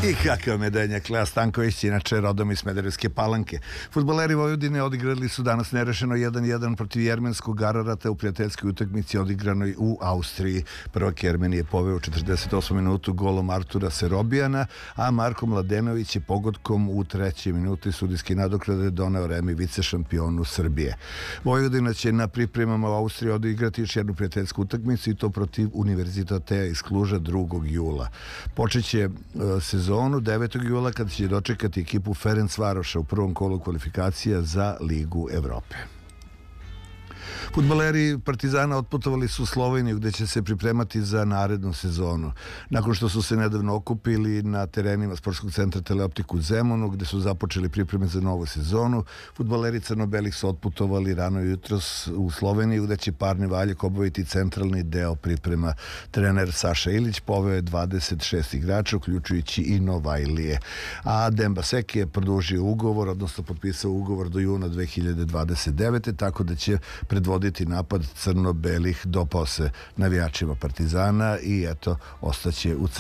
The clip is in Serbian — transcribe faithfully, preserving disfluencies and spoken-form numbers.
I kakav medenjak, Lea Stanković, inače rodom iz Smederevske Palanke. Fudbaleri Vojvodine odigrali su danas nerešeno jedan jedan protiv jermenskog Ararata u prijateljskoj utakmici odigranoj u Austriji. Prvak Jermen je poveo u četrdeset osmom minutu golom Artura Serobijana, a Marko Mladenović je pogodkom u trećoj minuti sudijski nadoknade doneo remi vice šampionu Srbije. Vojvodina će na pripremama u Austriji odigrati još jednu prijateljsku utakmicu i to protiv Univerzitatea iz Kluža drugog jula. Počeće sezonu devetog jula kada će dočekati ekipu Ferencvaroša u prvom kolu kvalifikacija za Ligu Evrope. Fudbaleri Partizana otputovali su u Sloveniju gde će se pripremati za narednu sezonu. Nakon što su se nedavno okupili na terenima Sportskog centra Teleoptik u Zemunu gde su započeli pripreme za novu sezonu, fudbaleri crno-belih su otputovali rano jutros u Sloveniju gde će parni valjak obaviti centralni deo priprema. Trener Saša Ilić poveo je dvadeset šest igrača, uključujući i Novajlije. A Demba Sek je produžio ugovor, odnosno potpisao ugovor do juna dve hiljade dvadeset devete. tako da će predvoditi napad crno-belih do posle navijačima Partizana i eto, ostaće u